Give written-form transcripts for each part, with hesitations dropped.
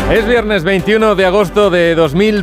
Es viernes 21 de agosto de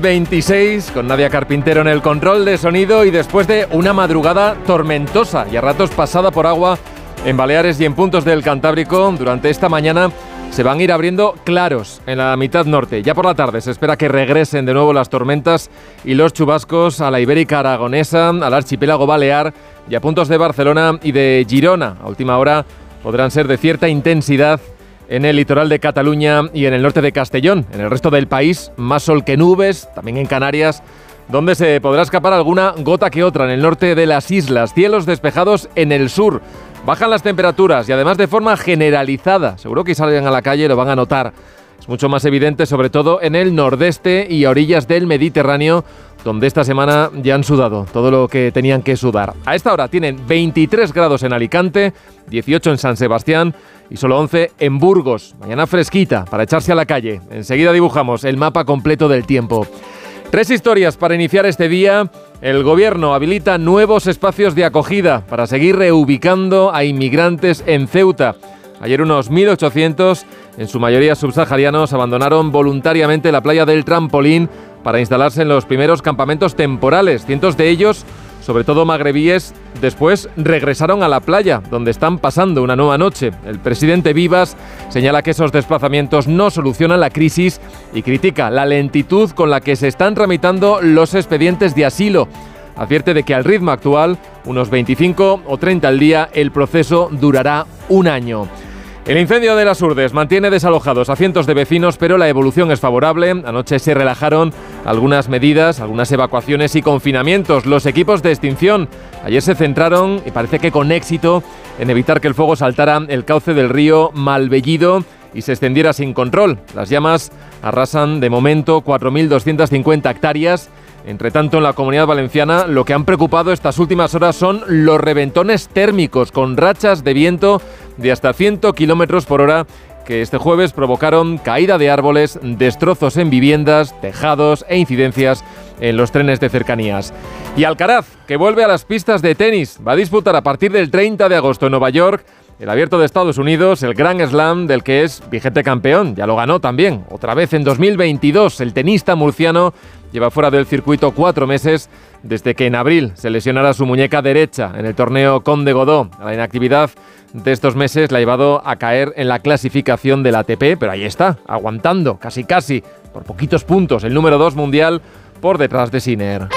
2026, con Nadia Carpintero en el control de sonido y después de una madrugada tormentosa y a ratos pasada por agua en Baleares y en puntos del Cantábrico, durante esta mañana se van a ir abriendo claros en la mitad norte. Ya por la tarde se espera que regresen de nuevo las tormentas y los chubascos a la Ibérica Aragonesa, al archipiélago balear y a puntos de Barcelona y de Girona. A última hora podrán ser de cierta intensidad en el litoral de Cataluña y en el norte de Castellón. En el resto del país, más sol que nubes, también en Canarias, donde se podrá escapar alguna gota que otra en el norte de las islas. Cielos despejados en el sur. Bajan las temperaturas y además de forma generalizada. Seguro que salgan a la calle y lo van a notar. Es mucho más evidente, sobre todo en el nordeste y a orillas del Mediterráneo, donde esta semana ya han sudado todo lo que tenían que sudar. A esta hora tienen 23 grados en Alicante, 18 en San Sebastián y solo 11 en Burgos. Mañana fresquita para echarse a la calle. Enseguida dibujamos el mapa completo del tiempo. 3 historias para iniciar este día. El gobierno habilita nuevos espacios de acogida para seguir reubicando a inmigrantes en Ceuta. Ayer unos 1.800, en su mayoría subsaharianos, abandonaron voluntariamente la playa del Trampolín para instalarse en los primeros campamentos temporales. Cientos de ellos, sobre todo magrebíes, después regresaron a la playa, donde están pasando una nueva noche. El presidente Vivas señala que esos desplazamientos no solucionan la crisis y critica la lentitud con la que se están tramitando los expedientes de asilo. Advierte de que al ritmo actual, unos 25 o 30 al día, el proceso durará un año. El incendio de Las Urdes mantiene desalojados a cientos de vecinos, pero la evolución es favorable. Anoche se relajaron algunas medidas, algunas evacuaciones y confinamientos. Los equipos de extinción ayer se centraron, y parece que con éxito, en evitar que el fuego saltara el cauce del río Malvellido y se extendiera sin control. Las llamas arrasan de momento 4.250 hectáreas. Entre tanto, en la Comunidad Valenciana, lo que han preocupado estas últimas horas son los reventones térmicos, con rachas de viento de hasta 100 kilómetros por hora, que este jueves provocaron caída de árboles, destrozos en viviendas, tejados e incidencias en los trenes de cercanías. Y Alcaraz, que vuelve a las pistas de tenis, va a disputar a partir del 30 de agosto en Nueva York el Abierto de Estados Unidos, el Grand Slam, del que es vigente campeón. Ya lo ganó también, otra vez en 2022. El tenista murciano lleva fuera del circuito 4 meses desde que en abril se lesionara su muñeca derecha en el torneo Conde Godó. La inactividad de estos meses la ha llevado a caer en la clasificación del ATP, pero ahí está, aguantando, casi, por poquitos puntos, el número 2 mundial por detrás de Sinner.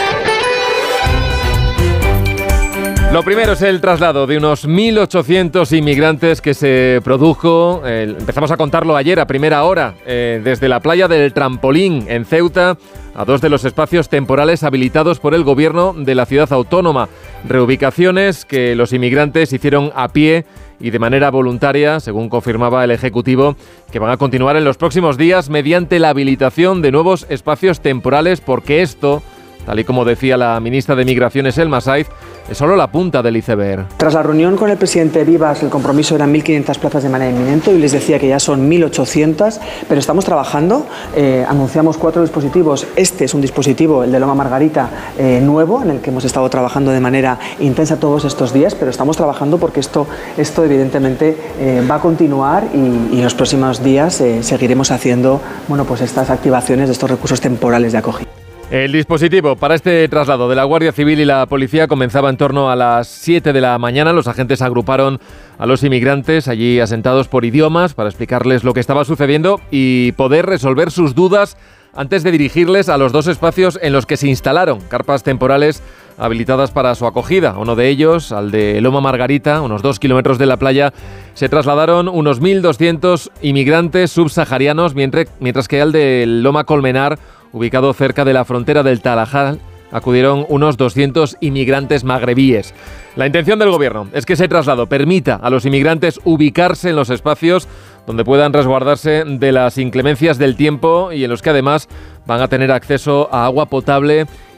Lo primero es el traslado de unos 1.800 inmigrantes que se produjo, empezamos a contarlo ayer a primera hora, desde la playa del Trampolín en Ceuta a 2 de los espacios temporales habilitados por el gobierno de la ciudad autónoma. Reubicaciones que los inmigrantes hicieron a pie y de manera voluntaria, según confirmaba el Ejecutivo, que van a continuar en los próximos días mediante la habilitación de nuevos espacios temporales, porque esto, tal y como decía la ministra de Migraciones, Elma Saiz, es solo la punta del iceberg. Tras la reunión con el presidente Vivas, el compromiso eran 1.500 plazas de manera inminente. Hoy les decía que ya son 1.800, pero estamos trabajando. Anunciamos 4 dispositivos. Este es un dispositivo, el de Loma Margarita, nuevo, en el que hemos estado trabajando de manera intensa todos estos días, pero estamos trabajando porque esto evidentemente va a continuar y en los próximos días seguiremos haciendo estas activaciones de estos recursos temporales de acogida. El dispositivo para este traslado de la Guardia Civil y la Policía comenzaba en torno a las 7 de la mañana. Los agentes agruparon a los inmigrantes allí asentados por idiomas para explicarles lo que estaba sucediendo y poder resolver sus dudas antes de dirigirles a los 2 espacios en los que se instalaron, carpas temporales habilitadas para su acogida. Uno de ellos, al de Loma Margarita, unos 2 kilómetros de la playa, se trasladaron unos 1.200 inmigrantes subsaharianos, mientras que al de Loma Colmenar, ubicado cerca de la frontera del Tarajal, acudieron unos 200 inmigrantes magrebíes. La intención del gobierno es que ese traslado permita a los inmigrantes ubicarse en los espacios donde puedan resguardarse de las inclemencias del tiempo y en los que además van a tener acceso a agua potable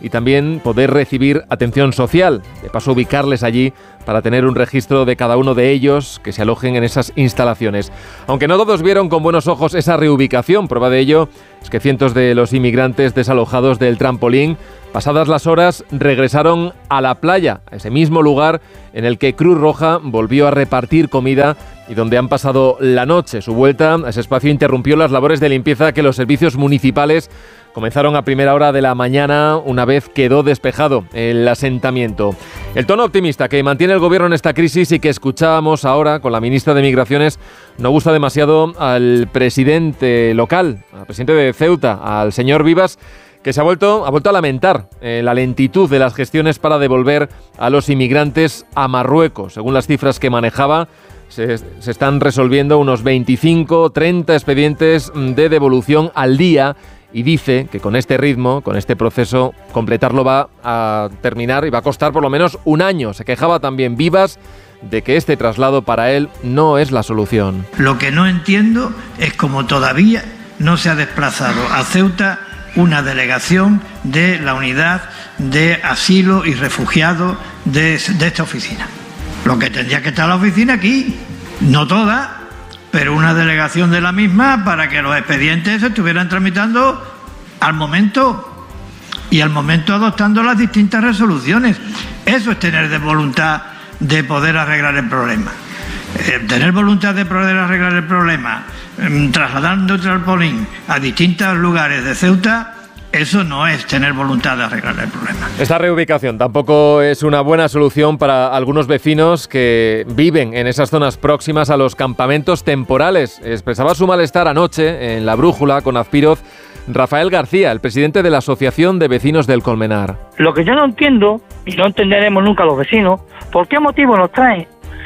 y también poder recibir atención social. De paso, ubicarles allí para tener un registro de cada uno de ellos que se alojen en esas instalaciones. Aunque no todos vieron con buenos ojos esa reubicación, prueba de ello es que cientos de los inmigrantes desalojados del trampolín, pasadas las horas, regresaron a la playa, a ese mismo lugar en el que Cruz Roja volvió a repartir comida y donde han pasado la noche. Su vuelta a ese espacio interrumpió las labores de limpieza que los servicios municipales comenzaron a primera hora de la mañana, una vez quedó despejado el asentamiento. El tono optimista que mantiene el gobierno en esta crisis y que escuchábamos ahora con la ministra de Migraciones no gusta demasiado al presidente local, al presidente de Ceuta, al señor Vivas, que se ha vuelto a lamentar la lentitud de las gestiones para devolver a los inmigrantes a Marruecos. Según las cifras que manejaba, se están resolviendo unos 25 o 30 expedientes de devolución al día y dice que con este ritmo, con este proceso, completarlo va a terminar y va a costar por lo menos un año. Se quejaba también Vivas de que este traslado para él no es la solución. Lo que no entiendo es cómo todavía no se ha desplazado a Ceuta una delegación de la unidad de asilo y refugiados de esta oficina. Lo que tendría que estar la oficina aquí, no toda, pero una delegación de la misma para que los expedientes se estuvieran tramitando al momento y al momento adoptando las distintas resoluciones. Eso es tener de voluntad de poder arreglar el problema. Tener voluntad de poder arreglar el problema trasladando el trampolín a distintos lugares de Ceuta, eso no es tener voluntad de arreglar el problema. Esta reubicación tampoco es una buena solución para algunos vecinos que viven en esas zonas próximas a los campamentos temporales. Expresaba su malestar anoche en La Brújula con Azpiroz Rafael García, el presidente de la Asociación de Vecinos del Colmenar. Lo que yo no entiendo, y no entenderemos nunca los vecinos, ¿por qué motivo nos traen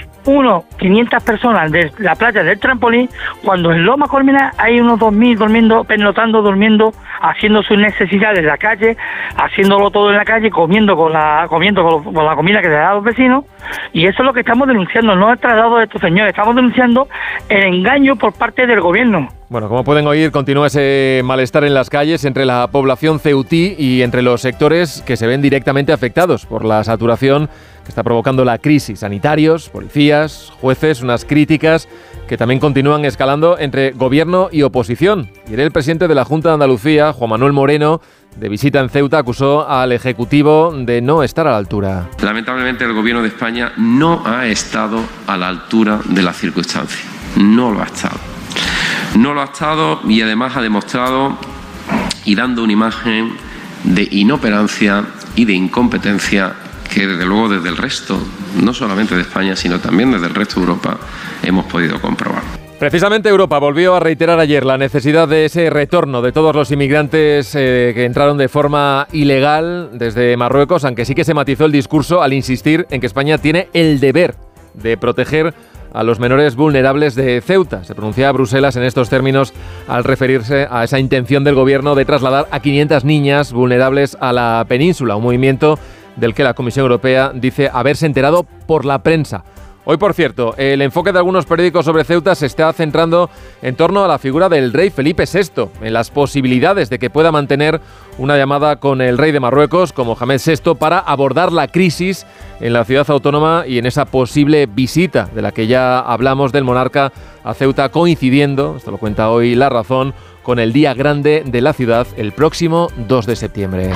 500 personas de la playa del trampolín cuando en Loma Colmenar hay unos 2.000 durmiendo, durmiendo, haciendo sus necesidades en la calle, haciéndolo todo en la calle, comiendo con la comida que le da a los vecinos? Y eso es lo que estamos denunciando, no el traslado de estos señores, estamos denunciando el engaño por parte del gobierno. Bueno, como pueden oír, continúa ese malestar en las calles entre la población ceutí y entre los sectores que se ven directamente afectados por la saturación que está provocando la crisis. Sanitarios, policías, jueces, unas críticas que también continúan escalando entre gobierno y oposición. Y el presidente de la Junta de Andalucía, Juan Manuel Moreno, de visita en Ceuta, acusó al Ejecutivo de no estar a la altura. Lamentablemente el Gobierno de España no ha estado a la altura de las circunstancias. No lo ha estado. No lo ha estado y además ha demostrado y dando una imagen de inoperancia y de incompetencia que desde luego desde el resto, no solamente de España, sino también desde el resto de Europa, hemos podido comprobar. Precisamente Europa volvió a reiterar ayer la necesidad de ese retorno de todos los inmigrantes que entraron de forma ilegal desde Marruecos, aunque sí que se matizó el discurso al insistir en que España tiene el deber de proteger a los menores vulnerables de Ceuta. Se pronunciaba Bruselas en estos términos al referirse a esa intención del gobierno de trasladar a 500 niñas vulnerables a la península, un movimiento del que la Comisión Europea dice haberse enterado por la prensa. Hoy, por cierto, el enfoque de algunos periódicos sobre Ceuta se está centrando en torno a la figura del rey Felipe VI, en las posibilidades de que pueda mantener una llamada con el rey de Marruecos, con Mohamed VI, para abordar la crisis en la ciudad autónoma y en esa posible visita de la que ya hablamos del monarca a Ceuta, coincidiendo, esto lo cuenta hoy La Razón, con el día grande de la ciudad el próximo 2 de septiembre.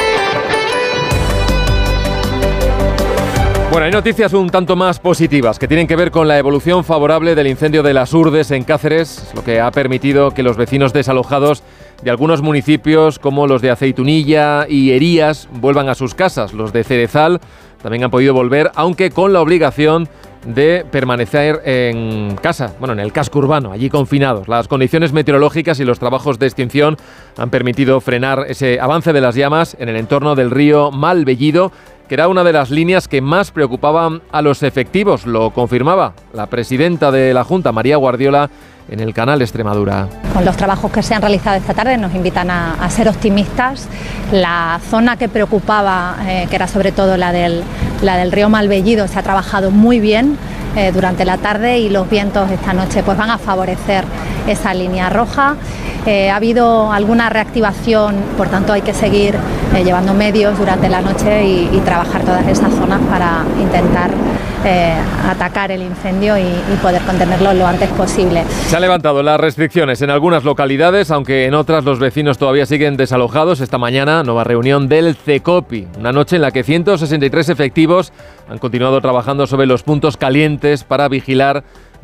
Bueno, hay noticias un tanto más positivas que tienen que ver con la evolución favorable del incendio de las Urdes en Cáceres, lo que ha permitido que los vecinos desalojados de algunos municipios como los de Aceitunilla y Herías vuelvan a sus casas. Los de Cerezal también han podido volver, aunque con la obligación de permanecer en casa, en el casco urbano, allí confinados. Las condiciones meteorológicas y los trabajos de extinción han permitido frenar ese avance de las llamas en el entorno del río Malvellido, que era una de las líneas que más preocupaban a los efectivos. Lo confirmaba la presidenta de la Junta, María Guardiola, en el canal Extremadura. Con los trabajos que se han realizado esta tarde nos invitan a ser optimistas. La zona que preocupaba, que era sobre todo la del río Malvellido, se ha trabajado muy bien durante la tarde y los vientos esta noche van a favorecer esa línea roja. Ha habido alguna reactivación, por tanto hay que seguir llevando medios durante la noche y trabajar todas esas zonas para intentar atacar el incendio y poder contenerlo lo antes posible. Se han levantado las restricciones en algunas localidades, aunque en otras los vecinos todavía siguen desalojados. Esta mañana, nueva reunión del CECOPI, una noche en la que 163 efectivos han continuado trabajando sobre los puntos calientes para vigilar